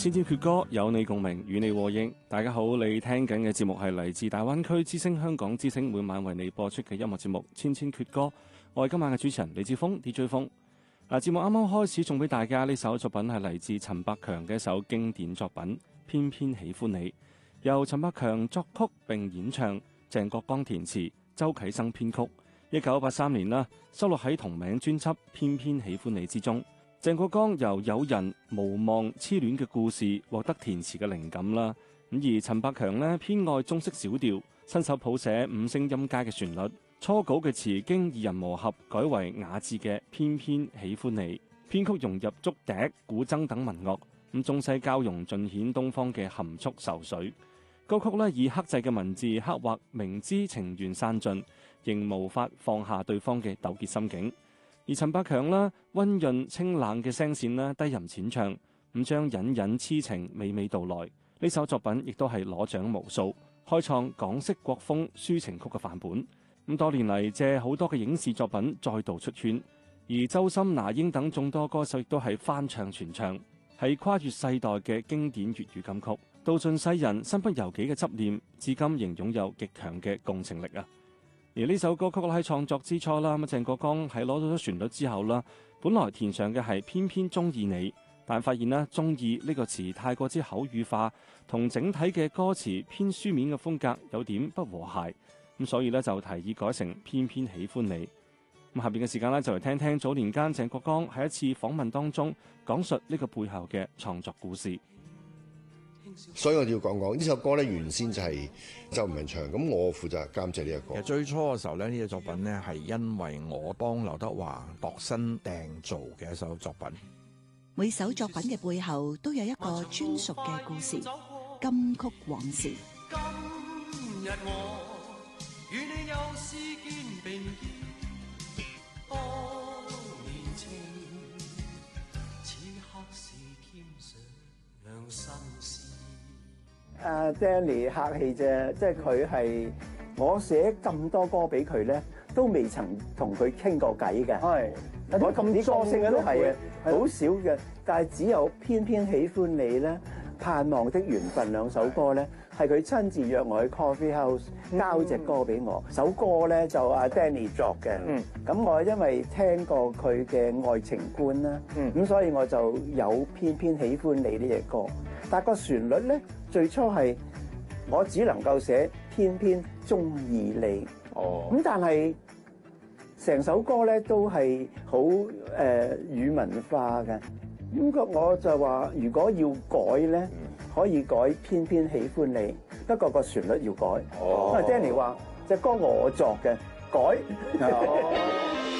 千千闕歌，有你共鳴，與你和應。大家好，你聽緊嘅節目係嚟自大灣區之聲香港之聲每晚為你播出嘅音樂節目《千千闕歌》。我係今晚嘅主持人李志峰 DJ 峰。節目啱啱開始送俾大家呢首作品係嚟自陳百強嘅一首經典作品《偏偏喜歡你》，由陳百強作曲並演唱，鄭國江填詞，周啟生編曲。1983年啦，收錄喺同名專輯《偏偏喜歡你》之中。鄭國江由友人無望痴戀嘅故事獲得填詞嘅靈感啦。咁而陳百強呢，偏愛中式小調，親手譜寫五聲音階嘅旋律。初稿嘅詞經二人磨合，改為雅致嘅《偏偏喜歡你》，編曲融入竹笛、古箏等民樂，咁中西交融，盡顯東方嘅含蓄愁緒。歌曲呢，以克制嘅文字刻畫明知情緣散盡，仍無法放下對方嘅糾結心境。而陳百強啦，溫潤清冷嘅聲線啦，低吟淺唱，咁將隱隱痴情娓娓道來。呢首作品亦都係攞獎無數，開創港式國風抒情曲嘅範本。咁多年嚟借好多嘅影視作品再度出圈，而周深、那英等眾多歌手亦都係翻唱傳唱，係跨越世代嘅經典粵語金曲，道盡世人身不由己嘅執念，至今仍擁有極強嘅共情力啊！而呢首歌曲喺創作之初啦，咁鄭國江喺攞到咗旋律之後啦，本來填上嘅係偏偏中意你，但發現啦中意呢個詞太過之口語化，同整體嘅歌詞偏書面嘅風格有點不和諧，咁所以咧就提議改成偏偏喜歡你。咁下邊嘅時間咧就嚟聽聽早年間鄭國江喺一次訪問當中講述呢個背後嘅創作故事。 所以我要講呢首歌咧，原先就係周文明唱，咁我負責監製呢一個。 其實最初嘅時候咧，呢隻作品咧係因為我幫劉德華度身訂造嘅一首作品。 每首作品嘅背後都有一個專屬嘅故事，金曲往事。 今日我與你又試肩並肩，多年情，此刻是添上兩心事。 Danny 客氣啫，即係佢係我寫咁多歌俾佢咧，都未曾同佢傾過偈嘅。係，我咁啲歌星都係好少嘅，但係只有偏偏喜歡你咧、盼望的緣分兩首歌咧，係佢親自約我去 coffee house 交隻歌俾我。首歌咧就阿 Danny 作嘅。咁我因為聽過佢嘅愛情觀啦，咁所以我就有偏偏喜歡你呢隻歌。但個旋律咧，最初係我只能夠寫偏偏中意你。咁但係成首歌咧都係好語文化嘅。咁我就話如果要改咧，可以改偏偏喜歡你，不過個旋律要改。因為 Danny 話隻歌我作嘅，改。